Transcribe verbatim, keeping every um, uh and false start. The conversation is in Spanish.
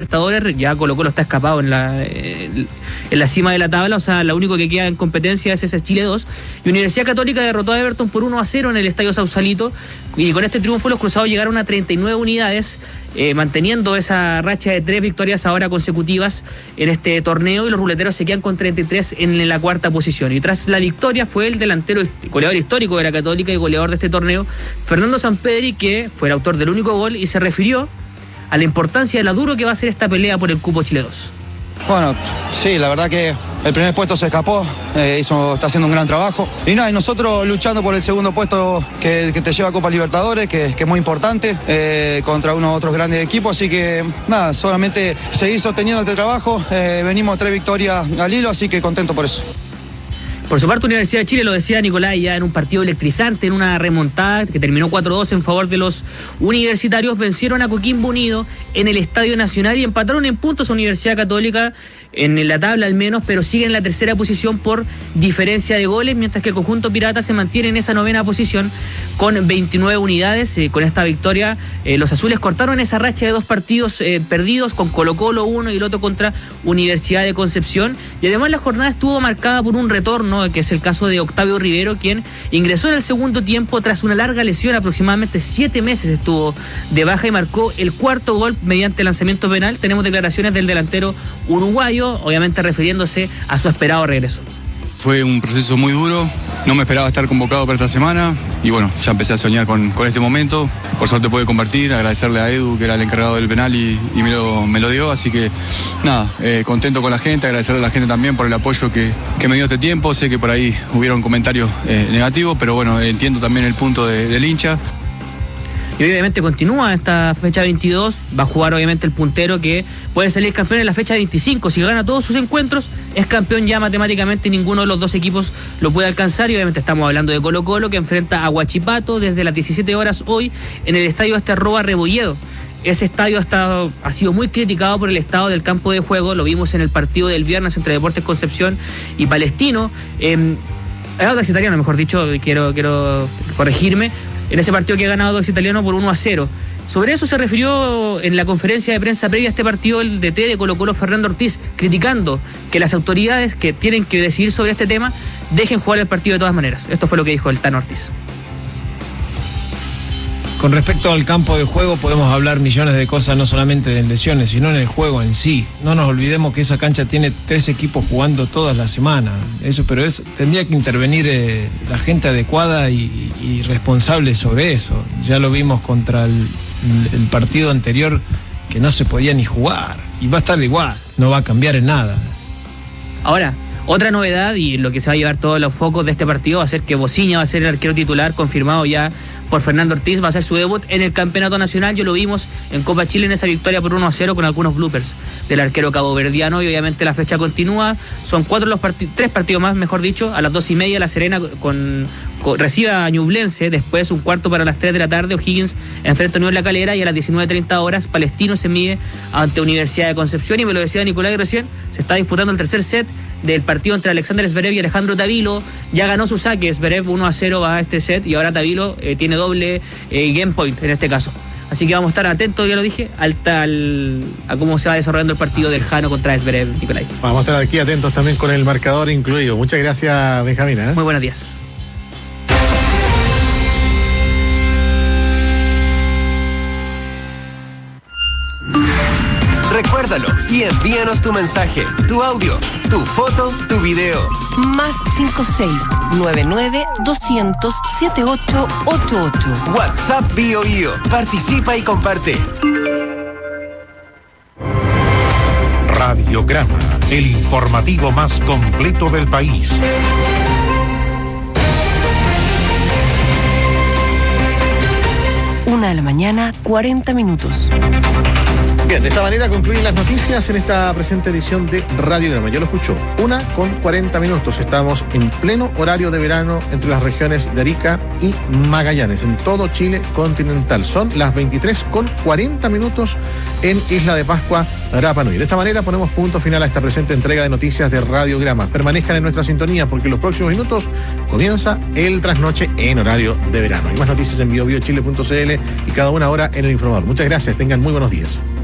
Libertadores, ya Colo-Colo está escapado en la, en la cima de la tabla, o sea, lo único que queda en competencia es ese Chile dos, y Universidad Católica derrotó a Everton por uno a cero en el Estadio Sausalito, y con este triunfo los cruzados llegaron a treinta y nueve unidades, eh, manteniendo esa racha de tres victorias ahora consecutivas en este torneo, y los ruleteros se quedan con treinta y tres en la cuarta posición. Y tras la victoria fue el delantero goleador histórico de la Católica y goleador de este torneo, Fernando Sampedri, que fue el autor del único gol y se refirió a la importancia de lo duro que va a ser esta pelea por el cupo Chile dos. Bueno, sí, la verdad que el primer puesto se escapó, eh, hizo, está haciendo un gran trabajo. Y nada, y nosotros luchando por el segundo puesto que, que te lleva a Copa Libertadores, que, que es muy importante, eh, contra unos otros grandes equipos. Así que nada, solamente seguir sosteniendo este trabajo. Eh, venimos tres victorias al hilo, así que contento por eso. Por su parte, Universidad de Chile, lo decía Nicolás, ya en un partido electrizante, en una remontada que terminó cuatro dos en favor de los universitarios, vencieron a Coquimbo Unido en el Estadio Nacional y empataron en puntos a Universidad Católica, en la tabla al menos, pero siguen en la tercera posición por diferencia de goles, mientras que el conjunto pirata se mantiene en esa novena posición con veintinueve unidades. Eh, con esta victoria, eh, los azules cortaron esa racha de dos partidos eh, perdidos, con Colo-Colo uno y el otro contra Universidad de Concepción, y además la jornada estuvo marcada por un retorno, que es el caso de Octavio Rivero, quien ingresó en el segundo tiempo tras una larga lesión, aproximadamente siete meses estuvo de baja, y marcó el cuarto gol mediante lanzamiento penal. Tenemos declaraciones del delantero uruguayo, obviamente refiriéndose a su esperado regreso. Fue un proceso muy duro, no me esperaba estar convocado para esta semana y bueno, ya empecé a soñar con, con este momento. Por suerte pude compartir, agradecerle a Edu, que era el encargado del penal y, y me, lo, me lo dio, así que nada, eh, contento con la gente, agradecerle a la gente también por el apoyo que, que me dio este tiempo. Sé que por ahí hubieron comentarios eh, negativos, pero bueno, entiendo también el punto de, del hincha. Y obviamente continúa esta fecha veintidós, va a jugar obviamente el puntero, que puede salir campeón en la fecha veinticinco. Si gana todos sus encuentros, es campeón ya matemáticamente, y ninguno de los dos equipos lo puede alcanzar. Y obviamente estamos hablando de Colo-Colo, que enfrenta a Huachipato desde las diecisiete horas hoy en el estadio Asterroa Rebolledo. Ese estadio ha, estado, ha sido muy criticado por el estado del campo de juego, lo vimos en el partido del viernes entre Deportes Concepción y Palestino. Eh, Audax Italiano, mejor dicho, quiero, quiero corregirme, en ese partido que ha ganado Audax Italiano por uno a cero. Sobre eso se refirió en la conferencia de prensa previa a este partido el D T de Colo-Colo, Fernando Ortiz, criticando que las autoridades que tienen que decidir sobre este tema dejen jugar el partido de todas maneras. Esto fue lo que dijo el Tano Ortiz. Con respecto al campo de juego podemos hablar millones de cosas, no solamente de lesiones, sino en el juego en sí. No nos olvidemos que esa cancha tiene tres equipos jugando todas las semanas. Eso, pero es, tendría que intervenir eh, la gente adecuada y, y responsable sobre eso. Ya lo vimos contra el, el partido anterior, que no se podía ni jugar. Y va a estar igual, no va a cambiar en nada. Ahora, otra novedad, y lo que se va a llevar todos los focos de este partido, va a ser que Bociña va a ser el arquero titular, confirmado ya por Fernando Ortiz, va a hacer su debut en el Campeonato Nacional. Yo lo vimos en Copa Chile en esa victoria por uno a cero con algunos bloopers del arquero caboverdiano, y obviamente la fecha continúa. Son cuatro los partidos, tres partidos más, mejor dicho. A las dos y media La Serena con, con, recibe a Ñublense, después un cuarto para las tres de la tarde, O'Higgins enfrenta a Unión La Calera, y a las diecinueve treinta horas Palestino se mide ante Universidad de Concepción. Y me lo decía Nicolás recién, se está disputando el tercer set del partido entre Alexander Zverev y Alejandro Tavilo. Ya ganó su saque, Zverev uno a cero va a este set, y ahora Tavilo eh, tiene doble eh, game point en este caso. Así que vamos a estar atentos, ya lo dije, al, al, a cómo se va desarrollando el partido del Jano contra Zverev, Nicolai. Vamos a estar aquí atentos también con el marcador incluido. Muchas gracias, Benjamín, ¿eh? Muy buenos días. Recuérdalo y envíanos tu mensaje, tu audio, tu foto, tu video. Más cinco seis nueve nueve doscientos setenta y ocho ochenta y ocho. WhatsApp Bio Bio. Participa y comparte. Radiograma, el informativo más completo del país. Una de la mañana, cuarenta minutos. Bien, de esta manera concluyen las noticias en esta presente edición de Radiograma. Ya lo escuchó, una con cuarenta minutos. Estamos en pleno horario de verano entre las regiones de Arica y Magallanes, en todo Chile continental. Son las veintitrés con cuarenta minutos en Isla de Pascua, Rapa Nui. De esta manera ponemos punto final a esta presente entrega de noticias de Radiograma. Permanezcan en nuestra sintonía, porque en los próximos minutos comienza el trasnoche en horario de verano. Hay más noticias en bio bio chile punto c l y cada una hora en el informador. Muchas gracias, tengan muy buenos días.